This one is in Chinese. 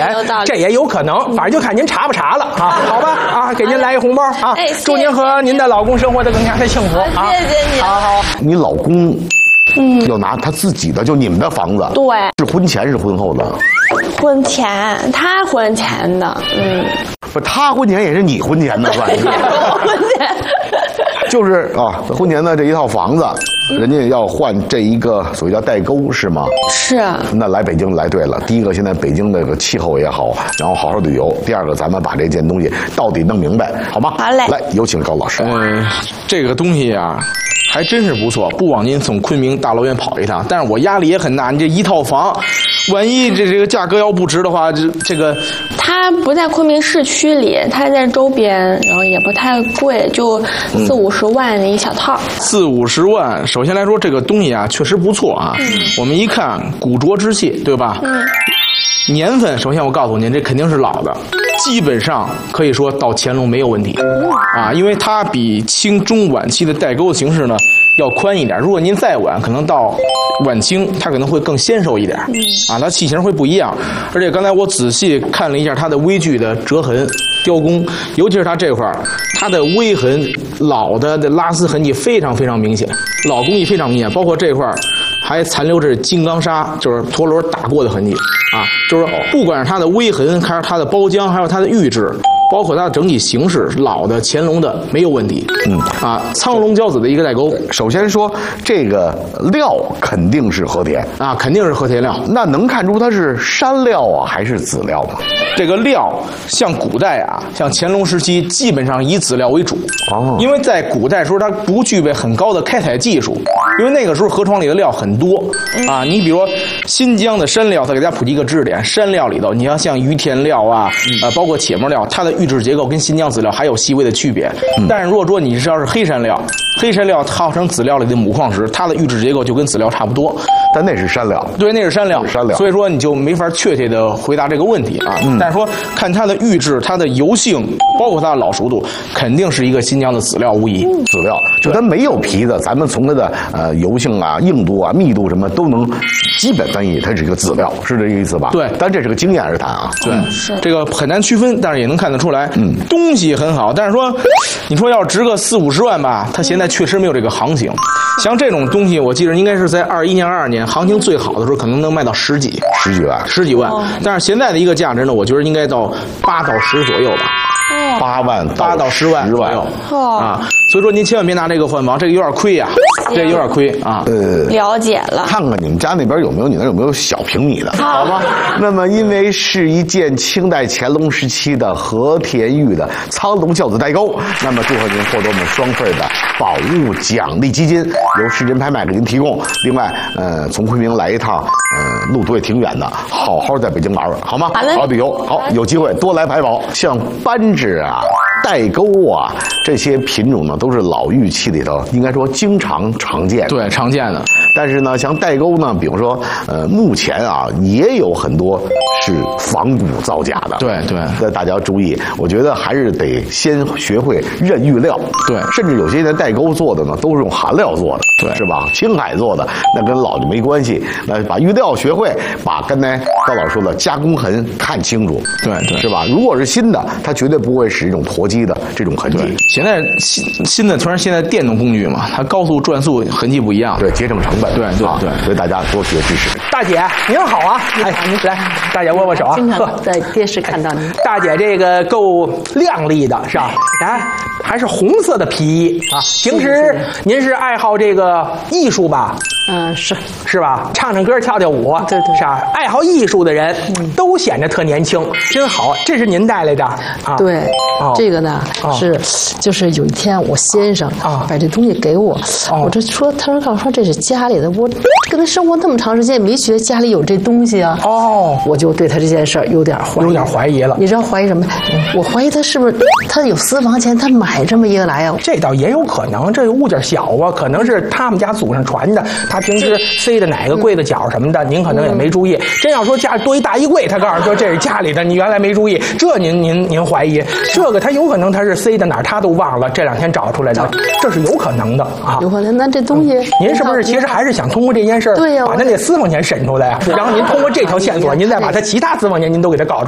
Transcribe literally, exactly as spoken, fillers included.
钱，这也有可能。反正就看您查不查了啊，好吧啊，给您来一红包啊，祝您和您的老公生活的更加的幸福啊！ 谢谢你。 好好， 你老公。嗯，要拿他自己的，就你们的房子， 对， 是婚前是婚后的？ 婚前，他婚前的，嗯， 不，他婚前也是你婚前的，算是。 婚前， 就是啊，婚前的这一套房子，人家要换这一个所谓叫代沟，是吗？ 是。 那来北京来对了，第一个现在北京这个气候也好，然后好好旅游；第二个，咱们把这件东西到底弄明白，好吗？ 好嘞。 来，有请高老师。 嗯，这个东西啊。还真是不错，不枉您从昆明大老远跑一趟。但是我压力也很大，你这一套房，万一这这个价格要不值的话，这这个。 它不在昆明市区里，它在周边，然后也不太贵，就四五十万的一小套。 四五十万，首先来说这个东西啊，确实不错啊。嗯、我们一看古拙之器，对吧？嗯。年份，首先我告诉您，这肯定是老的。基本上可以说到乾隆没有问题，啊，因为它比清中晚期的代沟形式呢要宽一点。如果您再晚，可能到晚清，它可能会更纤瘦一点，啊，它器型会不一样。而且刚才我仔细看了一下它的微距的折痕、雕工，尤其是它这块儿，它的微痕、老的的拉丝痕迹非常非常明显，老工艺非常明显，包括这块儿。还残留着金刚砂，就是陀螺打过的痕迹啊，就是不管是它的微痕，还是它的包浆，还有它的玉质，包括它的整体形式，老的乾隆的没有问题。嗯啊，苍龙交子的一个代沟。 首先说这个料肯定是和田啊，肯定是和田料。 那能看出它是山料啊，还是籽料吗？ 这个料像古代啊，像乾隆时期，基本上以籽料为主。哦，因为在古代时候，它不具备很高的开采技术，因为那个时候河床里的料很多啊。你比如说新疆的山料，再给大家普及一个知识点：山料里头，你要像于田料啊，呃，包括铁末料，它的玉质结构跟新疆籽料还有细微的区别。嗯、但是如果说你是要是黑山料，黑山料号称籽料里的母矿石，它的玉质结构就跟籽料差不多。 但那是山料， 对，那是山料， 山料。 所以说你就没法确切的回答这个问题啊。嗯、但是说看它的玉质、它的油性，包括它的老熟度，肯定是一个新疆的籽料无疑。 籽料，就它没有皮的，咱们从它的呃油性啊、硬度啊、密度什么都能基本分析它是一个籽料，是这个意思吧？ 对， 但这是个经验而谈啊。 对，是这个很难区分，但是也能看得出来，嗯，东西很好，但是说，你说要值个四五十万吧，它现在确实没有这个行情。像这种东西，我记得应该是在二一年、二二年行情最好的时候，可能能卖到十几、 十几万、 十几万。但是现在的一个价值呢，我觉得应该到八到十左右吧。 八万八到十万左右啊，所以说您千万别拿这个换房，这个有点亏呀、啊，这有点亏啊。 呃，了解了。 看看你们家那边有没有，你那有没有小平米的，好吗？那么，因为是一件清代乾隆时期的和田玉的苍龙轿子代沟，那么祝贺您获得我们双份的宝物奖励基金，由市真拍卖给您提供。另外，呃，从昆明来一趟，呃，路途也挺远的，好好在北京玩玩，好吗？ 好嘞， 好旅游，好，有机会多来拍宝，像扳指啊。代沟啊，这些品种呢都是老玉器里头应该说经常常见的， 对，常见的。 但是呢，像代沟呢，比如说，呃，目前啊也有很多是仿古造假的， 对对。 那大家要注意，我觉得还是得先学会认玉料， 对。 甚至有些人代沟做的呢都是用韩料做的， 对， 是吧？青海做的那跟老就没关系。那把玉料学会，把刚才高老师说的加工痕看清楚， 对对， 是吧？如果是新的，它绝对不会是一种脱机的这种痕迹。 现在新新的全是现在电动工具嘛，它高速转速痕迹不一样， 对，节省成本， 对对对， 所以大家多学知识。 大姐您好啊，哎，来，大姐握握手啊。 经常在电视看到您。 大姐这个够亮丽的是吧？哎，还是红色的皮衣啊。平时您是爱好这个艺术吧？ 嗯，是是吧？唱唱歌，跳跳舞， 对对， 是吧？爱好艺术的人都显得特年轻，真好。这是您带来的啊？ 对，这个呢是，就是有一天我先生把这东西给我，我这说，他说告诉说这是家里的，我跟他生活那么长时间，没觉得家里有这东西啊。哦，我就对他这件事儿有点怀疑， 有点怀疑了。 你知道怀疑什么？我怀疑他是不是他有私房钱，他买这么一个来啊？ 这倒也有可能，这个物件小啊，可能是他们家祖上传的，他平时塞的哪个柜子角什么的，您可能也没注意。真要说家里多一大衣柜，他告诉说这是家里的，你原来没注意，这您您您怀疑，这个他有可能他是塞的哪儿他都忘了，这两天找出来的，这是有可能的啊。 有可能，那这东西， 您是不是其实还是想通过这件事儿， 对呀， 把他那私房钱审出来啊？然后您通过这条线索，您再把他其他私房钱您都给他搞出来。